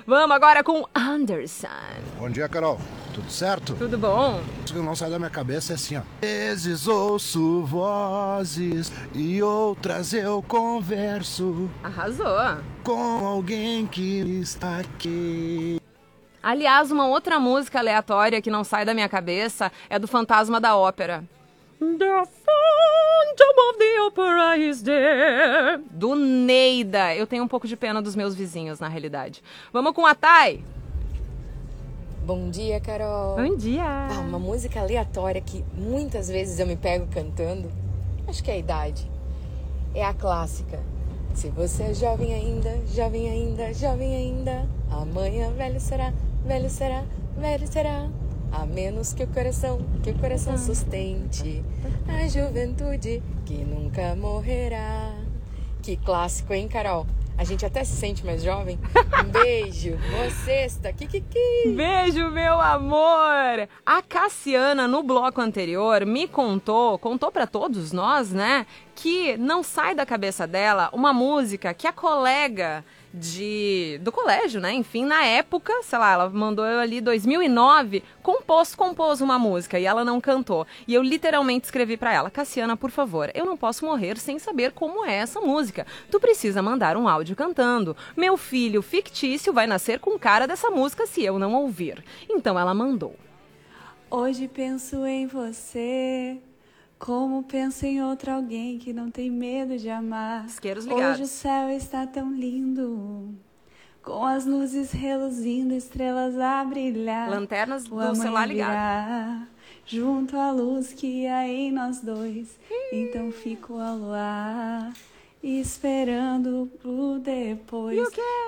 Vamos agora com Anderson. Bom dia, Carol. Tudo certo? Tudo bom? O que não sai da minha cabeça é assim, ó. Às vezes ouço vozes e outras eu converso. Arrasou. Com alguém que está aqui. Aliás, uma outra música aleatória que não sai da minha cabeça é do Fantasma da Ópera. The Phantom of the Opera is there. Do Neida. Eu tenho um pouco de pena dos meus vizinhos, na realidade. Vamos com a Thay. Bom dia, Carol. Bom dia. Uma música aleatória que muitas vezes eu me pego cantando, acho que é a idade, é a clássica. Se você é jovem ainda, jovem ainda, jovem ainda, amanhã velho será, velho será, velho será. A menos que o coração sustente a juventude que nunca morrerá. Que clássico, hein, Carol? A gente até se sente mais jovem. Um beijo. Boa sexta. Kikiki. Beijo, meu amor. A Cassiana, no bloco anterior, me contou pra todos nós, né, que não sai da cabeça dela uma música que a colega do colégio, né, enfim, na época, sei lá, ela mandou eu ali 2009, compôs uma música e ela não cantou. E eu literalmente escrevi pra ela: Cassiana, por favor, eu não posso morrer sem saber como é essa música. Tu precisa mandar um áudio cantando. Meu filho fictício vai nascer com cara dessa música se eu não ouvir. Então ela mandou. Hoje penso em você, como penso em outro alguém que não tem medo de amar. Isqueiros ligados. Hoje o céu está tão lindo, com as luzes reluzindo, estrelas a brilhar. Lanternas O do celular ligado. virá, junto à luz que há em nós dois. Então fico ao luar, esperando pro depois. E o quê?